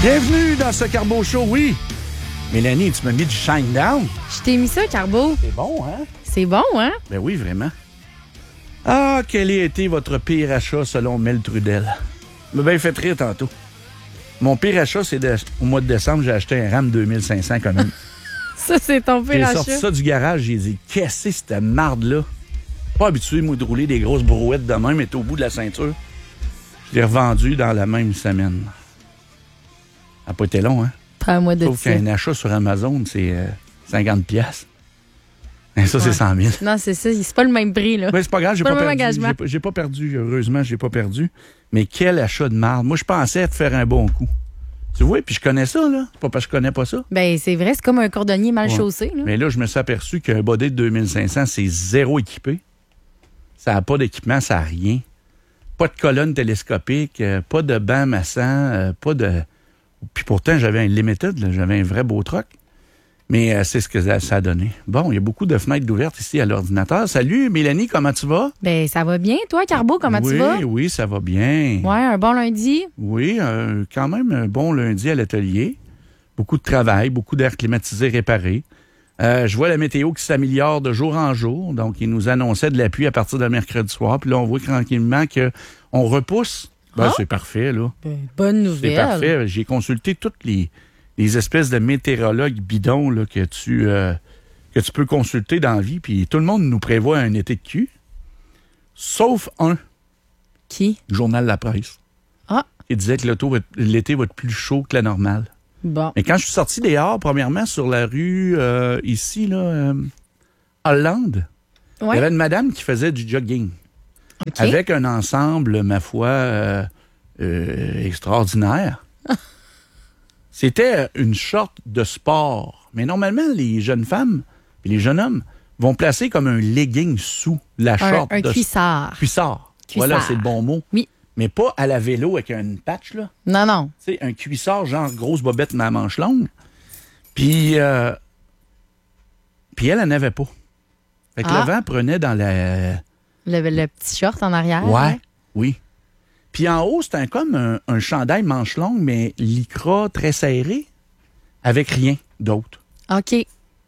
Bienvenue dans ce Carbo Show, oui. Mélanie, tu m'as mis du Shine Down. Je t'ai mis ça, Carbo. C'est bon, hein? C'est bon, hein? Ben oui, vraiment. Ah, quel a été votre pire achat selon Mel Trudel? Me bien fait rire tantôt. Mon pire achat, c'est au mois de décembre, j'ai acheté un Ram 2500 comme lui. Ça, c'est ton pire J'ai achat. sorti ça du garage, j'ai dit, qu'est-ce que c'est cette marde-là? Pas habitué, moi, de rouler des grosses brouettes de même, mais au bout de la ceinture. Je l'ai revendu dans la même semaine. Ça n'a pas été long, hein? Pas un mois de Sauf ça. qu'un achat sur Amazon, c'est 50 $. Et ça, c'est 100 000. Non, c'est ça. C'est pas le même prix, là. Oui, c'est pas grave, j'ai Pas pas le même perdu. engagement. J'ai pas perdu, heureusement, j'ai pas perdu. Mais quel achat de marde. Moi, je pensais te faire un bon coup. Tu vois, puis je connais ça, là. C'est pas parce que je connais pas ça. Ben, c'est vrai, c'est comme un cordonnier mal Ouais. chaussé, là. Mais là, je me suis aperçu qu'un body de 2500, c'est zéro équipé. Ça n'a pas d'équipement, ça n'a rien. Pas de colonne télescopique, pas de banc massant, pas de... Puis pourtant, j'avais un Limited, là, j'avais un vrai beau truck. Mais c'est ce que ça a donné. Bon, il y a beaucoup de fenêtres ouvertes ici à l'ordinateur. Salut, Mélanie, comment tu vas? Ben, ça va bien, toi, Carbo, comment tu vas? Oui, ça va bien. Ouais, un bon lundi. Oui, quand même un bon lundi à l'atelier. Beaucoup de travail, beaucoup d'air climatisé réparé. Je vois la météo qui s'améliore de jour en jour. Donc, il nous annonçait de la pluie à partir de mercredi soir. Puis là, on voit tranquillement qu'on repousse. Ben, c'est parfait, là. Ben, bonne nouvelle. C'est parfait. J'ai consulté toutes les espèces de météorologues bidons là, que tu peux consulter dans la vie. Puis tout le monde nous prévoit un été de cul. Sauf un. Qui? Le journal La Presse. Ah. Il disait que l'été va être plus chaud que la normale. Bon. Mais quand je suis sorti dehors, premièrement, sur la rue, ici, là, Hollande, il y avait une madame qui faisait du jogging. OK. Avec un ensemble, ma foi, extraordinaire. C'était une short de sport. Mais normalement, les jeunes femmes et les jeunes hommes vont placer comme un legging sous la short. Un cuissard. Cuissard. Voilà, c'est le bon mot. Oui. Mais pas à la vélo avec un patch, là. Non, non. Tu sais, un cuissard, genre grosse bobette mais à manche longue. Puis elle en avait pas. Fait que le vent prenait dans la... Le petit short en arrière. Ouais, hein? oui. Puis en haut, c'était comme un chandail manche longue, mais lycra très serré, avec rien d'autre. OK. Fait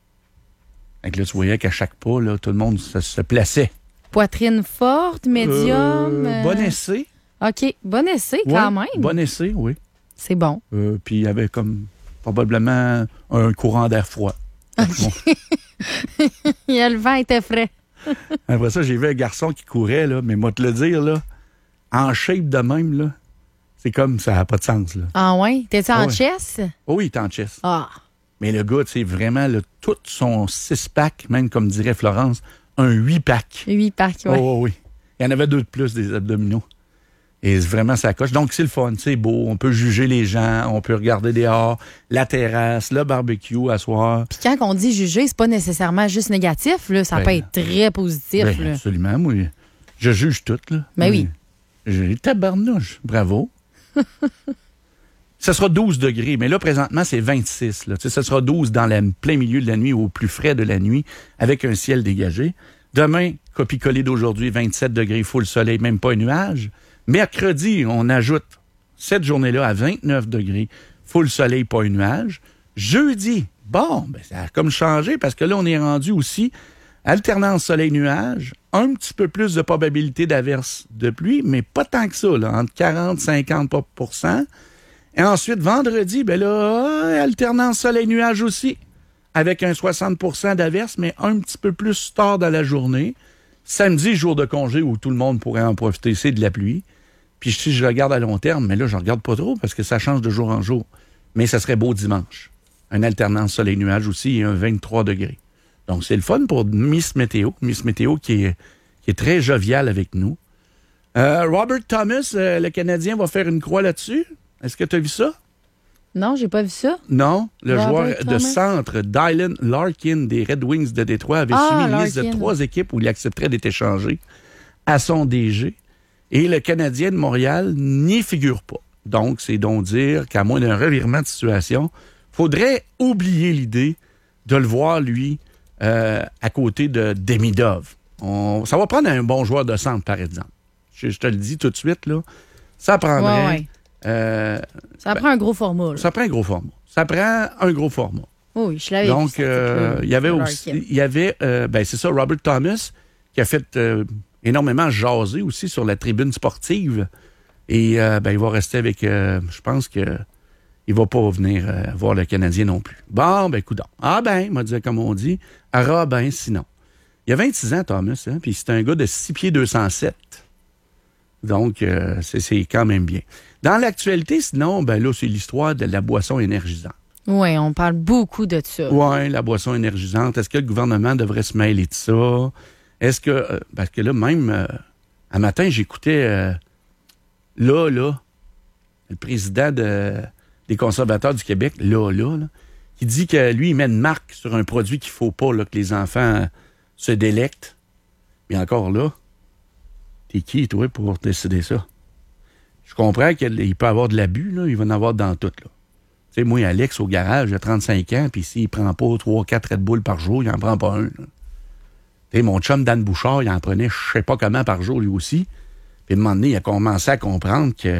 que là, tu voyais qu'à chaque pas, là, tout le monde se plaçait. Poitrine forte, médium. Bon essai. OK. Bon essai, quand même. Bon essai, oui. C'est bon. Puis il y avait comme probablement un courant d'air froid. Le vent était frais. Après ça, j'ai vu un garçon qui courait, là, mais moi te le dire, là, en shape de même, là, c'est comme ça n'a pas de sens. Là. Ah ouais? T'es-tu en Ouais. chess? Oh, il est en chest. Ah. Mais le gars, c'est vraiment là, tout son 6-pack, même comme dirait Florence, un 8-pack. 8 packs, ouais. Oh oui. Il y en avait 2 de plus des abdominaux. Et vraiment, ça coche. Donc, c'est le fun, c'est beau. On peut juger les gens, on peut regarder dehors, la terrasse, le barbecue à soir. Puis quand on dit juger, c'est pas nécessairement juste négatif, là. Ça peut être très positif, Ben, là. absolument, moi. Je juge tout, là. Ben oui. J'ai tabarnouche. Bravo. Ça sera 12 degrés, mais là, présentement, c'est 26. Là. Tu sais, ça sera 12 dans le plein milieu de la nuit, au plus frais de la nuit, avec un ciel dégagé. Demain, copie-collée d'aujourd'hui, 27 degrés, full soleil, même pas un nuage. Mercredi, on ajoute cette journée-là à 29 degrés, full soleil, pas un nuage. Jeudi, bon, ben, ça a comme changé parce que là, on est rendu aussi alternance soleil-nuage, un petit peu plus de probabilité d'averse de pluie, mais pas tant que ça, là, entre 40 et 50 %. Et ensuite, vendredi, ben là, alternance soleil-nuage aussi, avec un 60 % d'averse, mais un petit peu plus tard dans la journée. Samedi, jour de congé où tout le monde pourrait en profiter, c'est de la pluie. Puis si je regarde à long terme, mais là, je regarde pas trop parce que ça change de jour en jour. Mais ça serait beau dimanche. Une alternance soleil-nuage aussi et un 23 degrés. Donc, c'est le fun pour Miss Météo. Miss Météo qui est très joviale avec nous. Robert Thomas, le Canadien, va faire une croix là-dessus. Est-ce que tu as vu ça? Non, j'ai pas vu ça. Non. Le Robert joueur Thomas. de centre, Dylan Larkin, des Red Wings de Détroit, avait soumis une liste de Larkin. 3 équipes où il accepterait d'être échangé à son DG. Et le Canadien de Montréal n'y figure pas. Donc, c'est donc dire qu'à moins d'un revirement de situation, faudrait oublier l'idée de le voir, lui, à côté de Demidov. Ça va prendre un bon joueur de centre, par exemple. Je te le dis tout de suite, là. Ça prendrait Ça prend un gros format. Là. Ça prend un gros format. Ça prend un gros format. Oui, je l'avais Donc, vu. il y avait aussi, c'est ça, Robert Thomas, qui a fait énormément jaser aussi sur la tribune sportive. Et il va rester avec, je pense que il va pas venir voir le Canadien non plus. Bon, coudonc. Il m'a dit, comme on dit, sinon. Il a 26 ans, Thomas, hein, puis c'est un gars de 6 pieds 207. Donc, c'est quand même bien. Dans l'actualité, sinon, là, c'est l'histoire de la boisson énergisante. Oui, on parle beaucoup de ça. Oui, la boisson énergisante. Est-ce que le gouvernement devrait se mêler de ça? Est-ce que... parce que là, même, un matin, j'écoutais, le président des conservateurs du Québec, qui dit que lui, il met une marque sur un produit qu'il ne faut pas, là, que les enfants se délectent. Mais encore là, t'es qui, toi, pour décider ça? Je comprends qu'il peut y avoir de l'abus, là, il va en avoir dans tout, là. Tu sais, moi, Alex, au garage, j'ai 35 ans, puis s'il prend pas 3-4 Red Bull par jour, il en prend pas un. Tu sais, mon chum Dan Bouchard, il en prenait je sais pas comment par jour, lui aussi. Puis, à un moment donné, il a commencé à comprendre que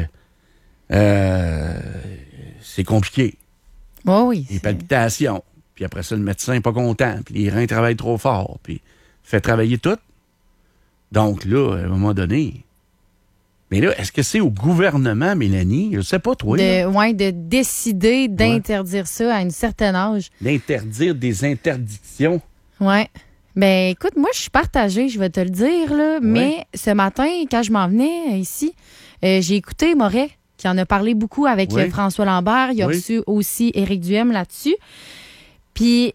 c'est compliqué. Oh oui. Les palpitations. Puis après ça, le médecin n'est pas content. Puis les reins travaillent trop fort. Puis fait travailler tout. Donc là, à un moment donné... Mais là, est-ce que c'est au gouvernement, Mélanie? Je ne sais pas, toi. De décider d'interdire ça à un certain âge. D'interdire des interdictions. Oui. Ben écoute, moi, je suis partagée, je vais te le dire, là. Mais ce matin, quand je m'en venais ici, j'ai écouté Moret, qui en a parlé beaucoup avec François Lambert. Il a reçu aussi Éric Duhem là-dessus. Puis,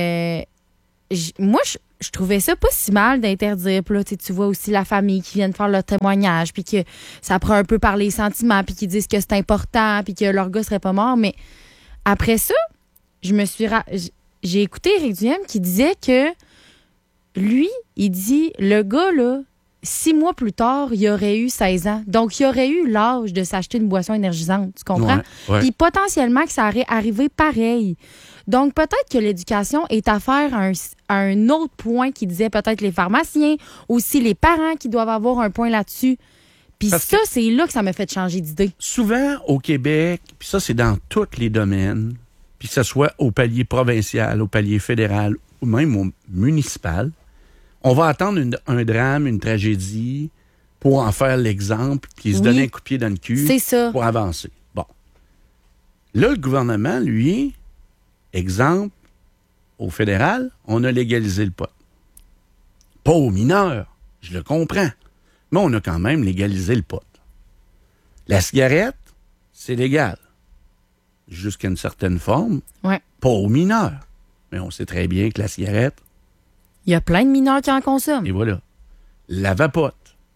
moi, je trouvais ça pas si mal d'interdire. Puis là, tu vois aussi la famille qui vient de faire leur témoignage, puis que ça prend un peu par les sentiments, puis qu'ils disent que c'est important, puis que leur gars serait pas mort. Mais après ça, j'ai écouté Éric Duhem qui disait que lui, il dit, le gars, là, 6 mois plus tard, il aurait eu 16 ans. Donc, il aurait eu l'âge de s'acheter une boisson énergisante. Tu comprends? Ouais. Puis potentiellement que ça aurait arrivé pareil. Donc, peut-être que l'éducation est à faire à un autre point qui disait peut-être les pharmaciens, aussi les parents qui doivent avoir un point là-dessus. Puis c'est là que ça m'a fait changer d'idée. Souvent, au Québec, puis ça, c'est dans tous les domaines, puis que ce soit au palier provincial, au palier fédéral ou même au municipal, on va attendre un drame, une tragédie pour en faire l'exemple, puis se donner un coup de pied dans le cul pour avancer. Bon. Là, le gouvernement, lui... Exemple, au fédéral, on a légalisé le pot. Pas aux mineurs, je le comprends, mais on a quand même légalisé le pot. La cigarette, c'est légal, jusqu'à une certaine forme, pas aux mineurs. Mais on sait très bien que la cigarette... Il y a plein de mineurs qui en consomment. Et voilà. La vapote,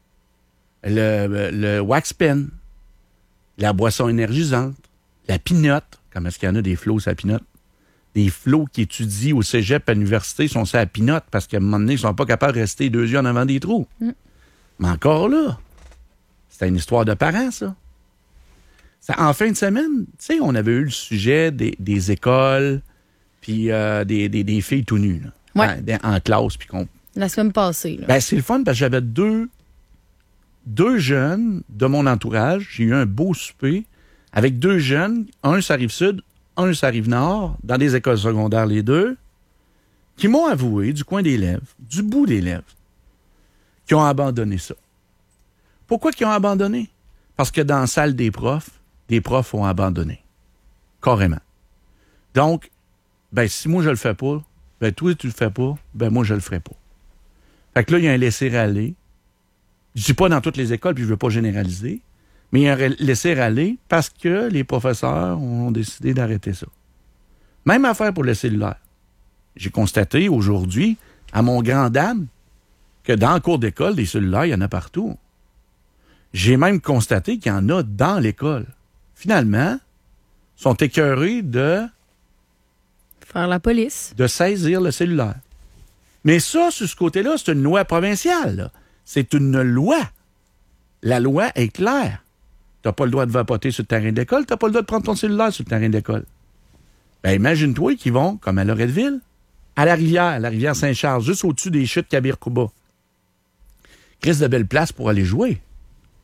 le wax pen, la boisson énergisante, la pinotte, comment est-ce qu'il y en a des flots, ça pinotte? Des flots qui étudient au cégep à l'université sont ça à pinotte parce qu'à un moment donné, ils sont pas capables de rester 2 yeux en avant des trous. Mais encore là, c'est une histoire de parents, ça. En fin de semaine, tu sais, on avait eu le sujet des écoles puis des filles tout nues, là, en classe. Puis la semaine passée. Là. C'est le fun parce que j'avais deux jeunes de mon entourage. J'ai eu un beau souper avec 2 jeunes, un sur la Rive-Sud, un sur la Rive-Nord, dans des écoles secondaires, les deux, qui m'ont avoué, du coin des lèvres, du bout des lèvres, qu'ils ont abandonné ça. Pourquoi qu'ils ont abandonné? Parce que dans la salle des profs ont abandonné. Carrément. Donc, si moi je le fais pas, toi tu le fais pas, moi je le ferai pas. Fait que là, il y a un laisser-aller. Je dis pas dans toutes les écoles, puis je veux pas généraliser, mais il y a un laisser-aller parce que les professeurs ont décidé d'arrêter ça. Même affaire pour le cellulaire. J'ai constaté aujourd'hui, à mon grand dame, que dans le cours d'école, des cellulaires, il y en a partout. J'ai même constaté qu'il y en a dans l'école. Finalement, ils sont écœurés de... faire la police. De saisir le cellulaire. Mais ça, sur ce côté-là, c'est une loi provinciale. Là. C'est une loi. La loi est claire. Tu n'as pas le droit de vapoter sur le terrain d'école, tu n'as pas le droit de prendre ton cellulaire sur le terrain d'école. Imagine-toi qu'ils vont, comme à Loretteville, à la rivière Saint-Charles, juste au-dessus des chutes Kabir-Kouba. Christ de belle place pour aller jouer.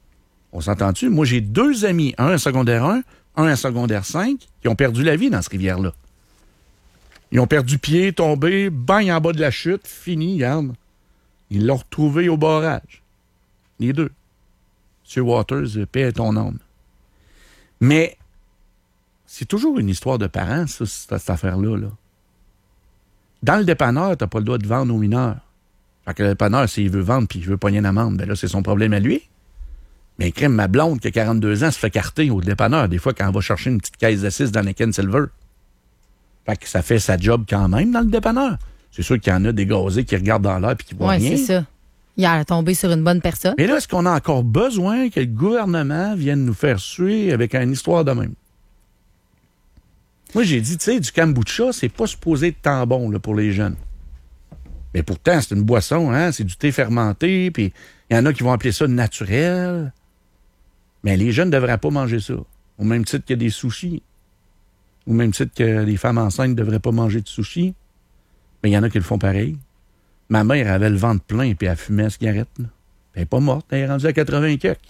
On s'entend-tu? Moi, j'ai 2 amis, un à secondaire 1, un à secondaire 5, qui ont perdu la vie dans cette rivière-là. Ils ont perdu pied, tombé, bang en bas de la chute, fini, regarde. Ils l'ont retrouvé au barrage. Les 2. Monsieur Waters, paix à ton âme. Mais c'est toujours une histoire de parents, ça, cette affaire-là. Là. Dans le dépanneur, t'as pas le droit de vendre aux mineurs. Fait que le dépanneur, s'il veut vendre puis il veut pogner une amende, ben là, c'est son problème à lui. Mais crème, ma blonde, qui a 42 ans, se fait carter au dépanneur, des fois, quand on va chercher une petite caisse de 6 dans la Ken Silver. Fait que ça fait sa job quand même dans le dépanneur. C'est sûr qu'il y en a des gazés qui regardent dans l'air et qui voient rien. Oui, c'est ça. Il a tombé sur une bonne personne. Mais là, est-ce qu'on a encore besoin que le gouvernement vienne nous faire suer avec une histoire de même? Moi, j'ai dit, tu sais, du kombucha, c'est pas supposé être tant bon là, pour les jeunes. Mais pourtant, c'est une boisson, hein? C'est du thé fermenté, puis il y en a qui vont appeler ça naturel. Mais les jeunes ne devraient pas manger ça. Au même titre que des sushis. Au même titre que les femmes enceintes ne devraient pas manger de sushis. Mais il y en a qui le font pareil. Ma mère avait le ventre plein puis elle fumait la cigarette. Là. Elle n'est pas morte, elle est rendue à 80 quelques.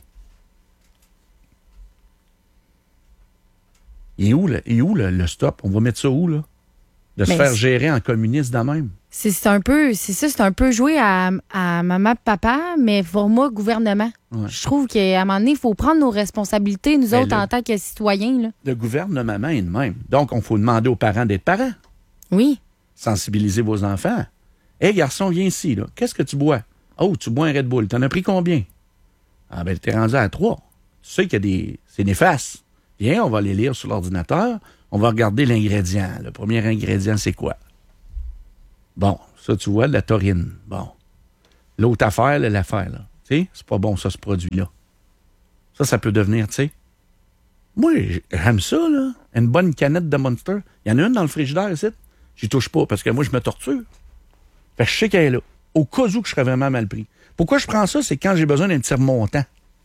Il est où le stop? On va mettre ça où, là? De se faire gérer en communiste de même. C'est un peu jouer à maman papa, mais format gouvernement. Ouais. Je trouve qu'à un moment donné, il faut prendre nos responsabilités, nous autres, en tant que citoyens. Là. Le gouvernement est de même. Donc, il faut demander aux parents d'être parents. Oui. Sensibiliser vos enfants. Hé, garçon, viens ici, là. Qu'est-ce que tu bois? Oh, tu bois un Red Bull. T'en as pris combien? Ah, ben, t'es rendu à 3. Tu sais qu'il y a c'est néfaste. Viens, on va les lire sur l'ordinateur. On va regarder l'ingrédient. Le premier ingrédient, c'est quoi? Bon, ça, tu vois, de la taurine. Bon. L'autre affaire, l'affaire, là. Tu sais, c'est pas bon, ça, ce produit-là. Ça peut devenir, tu sais. Moi, j'aime ça, là. Une bonne canette de Monster. Il y en a une dans le frigidaire, ici. J'y touche pas, parce que moi, je me torture. Fait que je sais qu'elle est là. Au cas où que je serais vraiment mal pris. Pourquoi je prends ça? C'est quand j'ai besoin d'un petit remontant.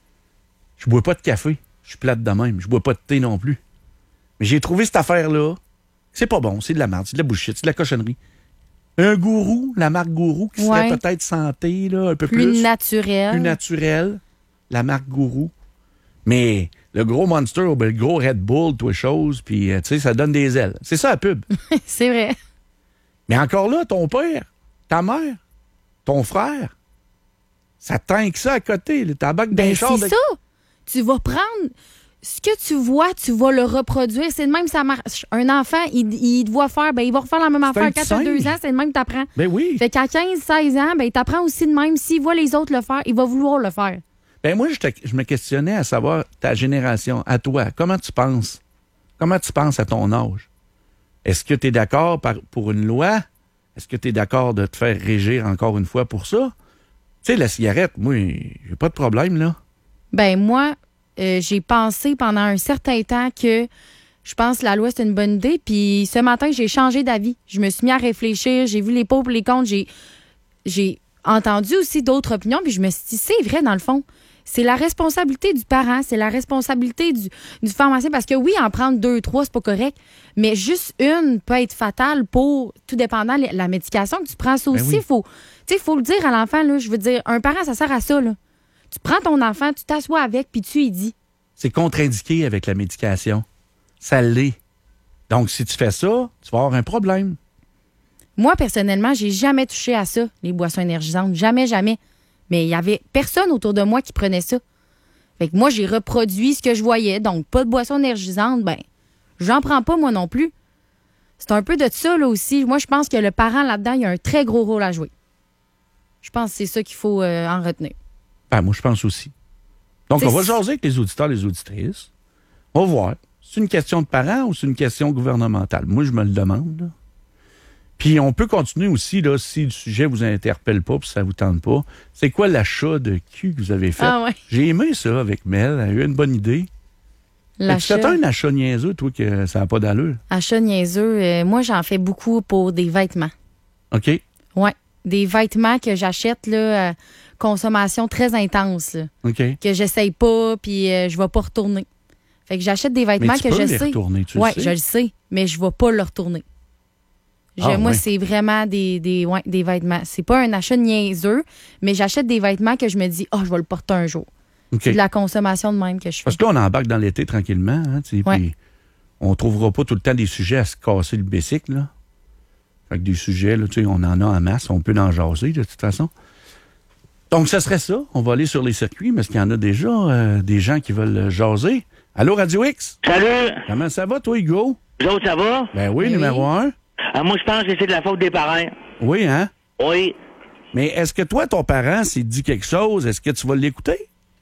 Je bois pas de café. Je suis plate de même. Je bois pas de thé non plus. Mais j'ai trouvé cette affaire-là. C'est pas bon. C'est de la merde. C'est de la bullshit. C'est de la cochonnerie. Un gourou, la marque gourou, qui serait peut-être santé, là, un peu plus. Naturel. Plus naturel. La marque gourou. Mais le gros Monster ou le gros Red Bull, toutes choses, puis, tu sais, ça donne des ailes. C'est ça, la pub. C'est vrai. Mais encore là, ton père, ta mère, ton frère, ça tanque ça à côté. Là, ta bague d'un char. C'est ça. Tu vas prendre ce que tu vois, tu vas le reproduire. C'est de même ça marche. Un enfant, il te voit faire, ben, il va refaire la même affaire. Quand tu as 2 ans, c'est de même que tu apprends. Ben oui. Fait qu'à 15, 16 ans, ben, tu apprends aussi de même. S'il voit les autres le faire, il va vouloir le faire. Ben moi, je me questionnais à savoir ta génération, à toi, comment tu penses? Comment tu penses à ton âge? Est-ce que tu es d'accord pour une loi? Est-ce que tu es d'accord de te faire régir encore une fois pour ça? Tu sais, la cigarette, moi, j'ai pas de problème, là. Ben moi, j'ai pensé pendant un certain temps que je pense que la loi, c'est une bonne idée. Puis ce matin, j'ai changé d'avis. Je me suis mis à réfléchir. J'ai vu les pour et les contre. J'ai entendu aussi d'autres opinions. Puis je me suis dit, c'est vrai, dans le fond. C'est la responsabilité du parent. C'est la responsabilité du pharmacien. Parce que oui, en prendre 2, 3, c'est pas correct. Mais juste une peut être fatale pour, tout dépendant, la médication que tu prends. Ça aussi, il faut le dire à l'enfant. Là, je veux dire, un parent, ça sert à ça, là. Tu prends ton enfant, tu t'assois avec, puis tu y dis. C'est contre-indiqué avec la médication. Ça l'est. Donc, si tu fais ça, tu vas avoir un problème. Moi, personnellement, j'ai jamais touché à ça, les boissons énergisantes. Jamais, jamais. Mais il y avait personne autour de moi qui prenait ça. Fait que moi, j'ai reproduit ce que je voyais. Donc, pas de boissons énergisantes, ben, j'en prends pas moi non plus. C'est un peu de ça, là, aussi. Moi, je pense que le parent, là-dedans, il a un très gros rôle à jouer. Je pense que c'est ça qu'il faut en retenir. Ben, moi, je pense aussi. Donc, on va jaser avec les auditeurs et les auditrices. On va voir. C'est une question de parents ou c'est une question gouvernementale? Moi, je me le demande. Là. Puis, on peut continuer aussi, là, si le sujet vous interpelle pas puis ça vous tente pas. C'est quoi l'achat de cul que vous avez fait? Ah ouais. J'ai aimé ça avec Mel. Elle a eu une bonne idée. L'achat. Tu fais un achat niaiseux, toi, que ça n'a pas d'allure? Achat niaiseux, moi, j'en fais beaucoup pour des vêtements. OK. Oui. Des vêtements que j'achète, là, consommation très intense. Là, OK. Que j'essaye pas, puis je vais pas retourner. Fait que j'achète des vêtements que je sais. Retourner, tu le sais. Je le sais, mais je vais pas le retourner. Moi, c'est vraiment des vêtements. C'est pas un achat niaiseux, mais j'achète des vêtements que je me dis, je vais le porter un jour. OK. C'est de la consommation de même que je fais. Parce que là, on embarque dans l'été tranquillement, hein, tu sais, Ouais. puis on trouvera pas tout le temps des sujets à se casser le bicycle, là. Fait que des sujets, là, tu sais, on en a en masse, on peut en jaser, de toute façon. Donc, ce serait ça. On va aller sur les circuits, mais est-ce qu'il y en a déjà des gens qui veulent jaser? Allô, Radio X? Salut! Comment ça va, toi, Hugo? Vous autres, ça va? Ben oui, numéro 1. Moi, je pense que c'est de la faute des parents. Oui, hein? Oui. Mais est-ce que toi, ton parent, s'il te dit quelque chose, est-ce que tu vas l'écouter?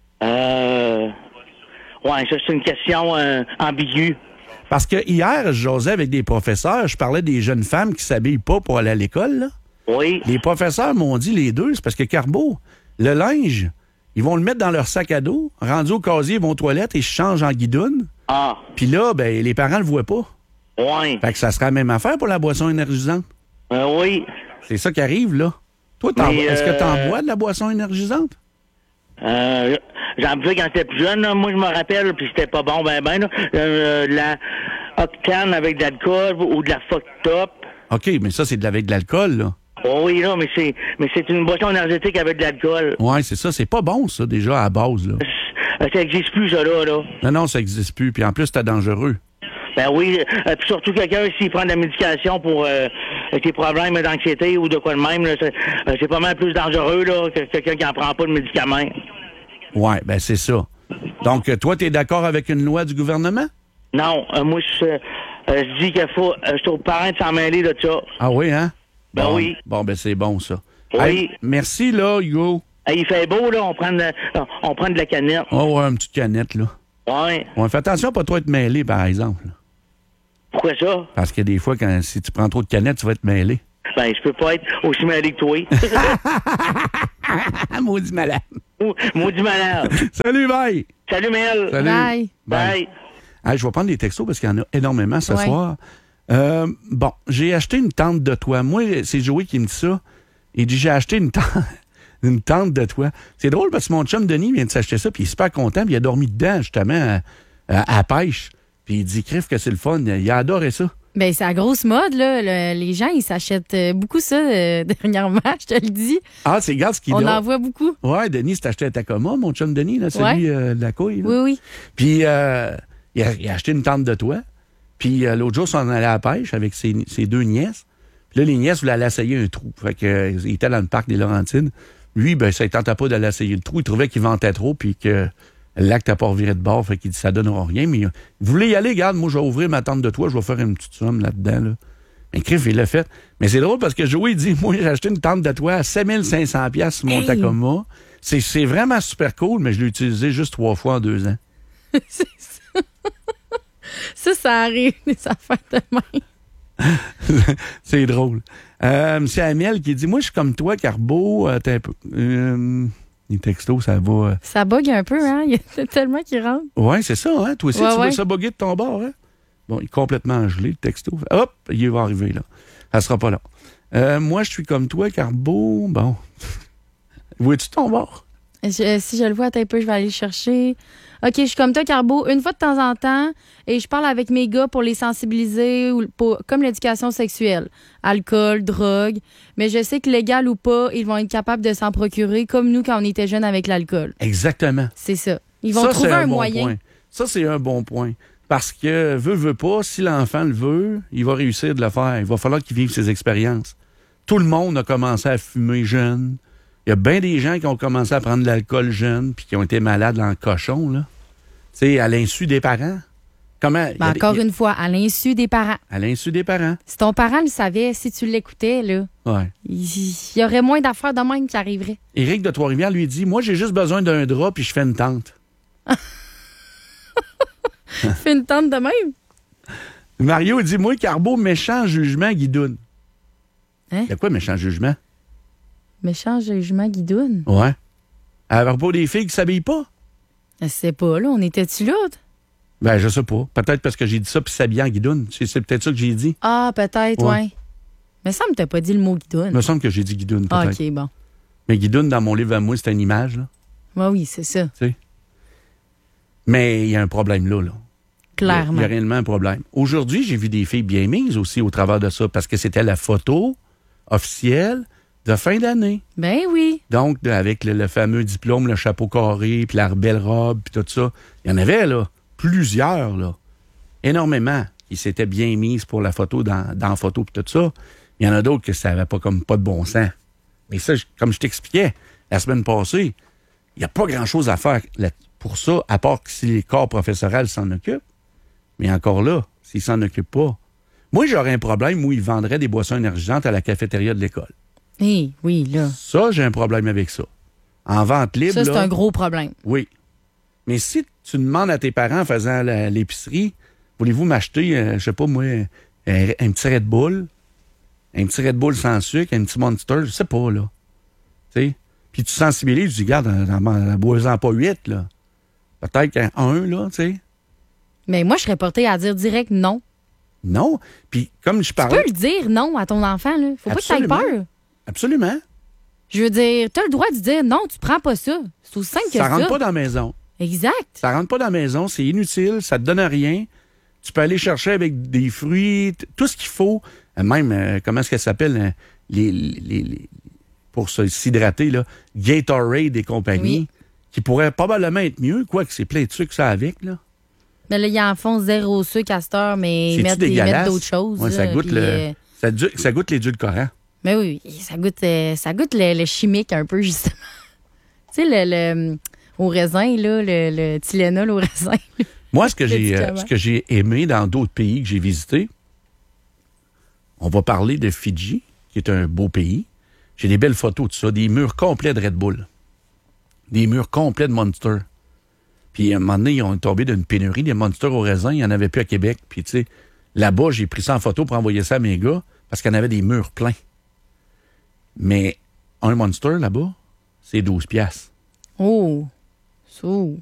Ouais, ça, c'est une question ambiguë. Parce que hier, je jasais avec des professeurs, je parlais des jeunes femmes qui s'habillent pas pour aller à l'école, là. Oui. Les professeurs m'ont dit les deux, c'est parce que Carbo, le linge, ils vont le mettre dans leur sac à dos, rendu au casier, ils vont aux toilettes et ils se changent en guidoune. Ah, Puis là, ben, les parents le voient pas. ouais. Fait que ça sera la même affaire pour la boisson énergisante. Oui. C'est ça qui arrive, là. Toi, Mais, est-ce que t'en bois de la boisson énergisante? J'en buvais quand j'étais plus jeune, là. Moi, je me rappelle, puis c'était pas bon, ben, là. La Octane avec de l'alcool ou de la Fuck Top. OK, mais ça, c'est avec de l'alcool, là. Oh, oui, là, mais c'est une boisson énergétique avec de l'alcool. Ouais, c'est ça. C'est pas bon, ça, déjà, à la base, là. Ça existe plus, ça, là. Non, ça existe plus. Puis en plus, c'est dangereux. Ben oui, puis surtout quelqu'un, s'il prend de la médication pour des problèmes d'anxiété ou de quoi de même, là, c'est pas mal plus dangereux là, que quelqu'un qui n'en prend pas de médicaments. Ouais, ben c'est ça. Donc, toi, t'es d'accord avec une loi du gouvernement? Non, moi, je dis qu'il faut... je suis aux parents de s'en mêler de ça. Ah oui, hein? Ben Bon, oui. Bon, ben c'est bon, ça. Oui. Hey, merci, là, Hugo. Hey, il fait beau, là, on prend de la canette. Oh, ouais, une petite canette, là. Ouais. Ouais, fais attention à pas trop être mêlé, par exemple. Là. Pourquoi ça? Parce que des fois, si tu prends trop de canettes, tu vas être mêlé. Ben, je peux pas être aussi mêlé que toi. Maudit malade. Maudit malade. Salut, bye! Salut, Mel. Salut. Bye. Bye. Hey, je vais prendre des textos parce qu'il y en a énormément ce Ouais. soir. Bon, j'ai acheté une tente de toit. Moi, c'est Joey qui me dit ça. Il dit, j'ai acheté une tente de toit. C'est drôle parce que mon chum Denis vient de s'acheter ça, puis il est super content, puis il a dormi dedans, justement, à la pêche. Puis il dit, crif que c'est le fun. Il a adoré ça. Ben, c'est la grosse mode, là. Les gens, ils s'achètent beaucoup ça dernièrement, je te le dis. Ah, c'est regarde ce qu'il On a. en voit beaucoup. Ouais, Denis s'est acheté à Tacoma, mon chum Denis, là, celui de la couille. Là. Oui, oui. Puis il a acheté une tente de toit. Puis l'autre jour, on allait à la pêche avec ses deux nièces. Puis là, les nièces voulaient aller essayer un trou. Fait que il était dans le parc des Laurentides. Lui, ben, ça ne tentait pas d'aller essayer le trou. Il trouvait qu'il ventait trop, puis que le lac t'a pas reviré de bord. Fait qu'il dit, ça donnera rien. Mais il voulait y aller, regarde, moi, je vais ouvrir ma tente de toit, je vais faire une petite somme là-dedans, là. Mais crif, il l'a fait. Mais c'est drôle parce que Joey dit, moi, j'ai acheté une tente de toit à 7500$ sur mon Tacoma. C'est vraiment super cool, mais je l'ai utilisé juste 3 fois en 2 ans. Ça arrive, des affaires de même. C'est drôle. C'est Amiel qui dit, moi, je suis comme toi, Carbo. Attends un peu. Les textos, ça va. Ça bug un peu, hein? Il y en a tellement qui rentrent. Ouais, c'est ça, hein? Toi aussi, Ouais, tu vois ouais. ça bugger de ton bord, hein? Bon, il est complètement gelé, le texto. Hop, il va arriver, là. Ça sera pas là. Moi, je suis comme toi, Carbo. Bon. Vois-tu ton bord? Si je le vois, attends un peu, je vais aller le chercher. OK, je suis comme toi, Carbo, une fois de temps en temps, et je parle avec mes gars pour les sensibiliser, comme l'éducation sexuelle. Alcool, drogue. Mais je sais que légal ou pas, ils vont être capables de s'en procurer, comme nous quand on était jeunes avec l'alcool. Exactement. C'est ça. Ils vont Ça, trouver c'est un bon moyen. point. Ça, c'est un bon point. Parce que, veut pas, si l'enfant le veut, il va réussir de le faire. Il va falloir qu'il vive ses expériences. Tout le monde a commencé à fumer jeune. Il y a bien des gens qui ont commencé à prendre de l'alcool jeune puis qui ont été malades en cochon, là. Tu sais, à l'insu des parents. Comment? Ben, encore une fois, à l'insu des parents. À l'insu des parents. Si ton parent le savait, si tu l'écoutais, là, Ouais. il y aurait moins d'affaires de même qui arriveraient. Éric de Trois-Rivières lui dit, moi, j'ai juste besoin d'un drap puis je fais une tente. Fais une tente de même. Mario dit, moi, Carbo, méchant jugement, guidoune. Hein? Il y a quoi, méchant jugement? Méchant jugement guidoune. Ouais. À propos des filles qui s'habillent pas? Je sais pas, là, on était-tu là? Ben, je sais pas. Peut-être parce que j'ai dit ça puis s'habiller en guidoune. C'est peut-être ça que j'ai dit. Ah, peut-être, Ouais. ouais. Mais ça me t'a pas dit le mot Il guidoune. me semble que j'ai dit guidoune, Ah, peut-être. OK, bon. Mais guidoune, dans mon livre à moi, c'est une image, là. Ouais, oui, c'est ça. Tu sais. Mais il y a un problème là, là. Clairement. Il y a réellement un problème. Aujourd'hui, j'ai vu des filles bien mises aussi au travers de ça parce que c'était la photo officielle de fin d'année. Ben oui. Donc, avec le fameux diplôme, le chapeau carré, puis la belle robe, puis tout ça. Il y en avait, là, plusieurs, là. Énormément. Qui s'étaient bien mises pour la photo, dans la photo, puis tout ça. Il y en a d'autres que ça n'avait pas de bon sens. Mais ça, comme je t'expliquais la semaine passée, il n'y a pas grand-chose à faire pour ça, à part que si les corps professoraux s'en occupent. Mais encore là, s'ils ne s'en occupent pas. Moi, j'aurais un problème où ils vendraient des boissons énergisantes à la cafétéria de l'école. Oui, là. Ça, j'ai un problème avec ça. En vente libre, ça, c'est là, un gros problème. oui. Mais si tu demandes à tes parents en faisant l'épicerie, voulez-vous m'acheter, je sais pas moi, un petit Red Bull, sans sucre, un petit Monster, je sais pas, là. Tu sais? Puis tu sensibilises, tu dis, regarde, bois-en pas 8, là. Peut-être qu'un 1, là, tu sais. Mais moi, je serais portée à dire direct non. Non. Puis comme je Tu parlais... peux le dire non à ton enfant, là. Faut pas que tu aies peur. Absolument. Je veux dire, tu as le droit de dire non, tu prends pas ça. C'est aussi simple que ça. Ça rentre pas dans la maison. Exact. Ça rentre pas dans la maison, c'est inutile, ça te donne rien. Tu peux aller chercher avec des fruits, tout ce qu'il faut. Même, comment est-ce qu'elle s'appelle, pour s'hydrater, là, Gatorade et compagnie, qui pourrait probablement être mieux, quoique c'est plein de sucre ça avec, là. Mais là, ils en font 0 sucre à cette heure, mais ils mettent d'autres choses. Ouais, ça goûte puis, ça goûte l'édulcorant. Mais oui, ça goûte le chimique un peu, justement. Tu sais, le au raisin, là, le Tylenol au raisin. Moi, ce que j'ai aimé dans d'autres pays que j'ai visités, on va parler de Fidji, qui est un beau pays. J'ai des belles photos de ça, des murs complets de Red Bull, des murs complets de Monster. Puis à un moment donné, ils ont tombé d'une pénurie, des Monster au raisin, il n'y en avait plus à Québec. Puis tu sais, là-bas, j'ai pris ça en photo pour envoyer ça à mes gars, parce qu'il y en avait des murs pleins. Mais un Monster, là-bas, c'est 12 piastres. Oh!